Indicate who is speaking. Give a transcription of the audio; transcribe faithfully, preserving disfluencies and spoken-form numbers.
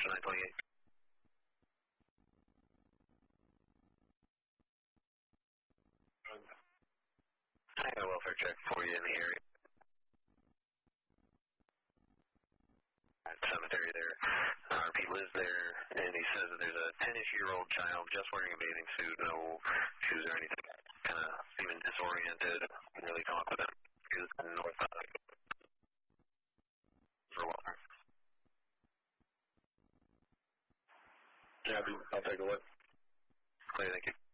Speaker 1: for nine twenty-eight. I got a welfare check for you in the area. Cemetery there. R P lives there, and he says that there's a ten-ish-year-old child just wearing a bathing suit, no shoes or anything, kind of seeming disoriented. Didn't really come up with him. He was kind of north side for a while. Yeah, I'll take a look. Okay, thank you.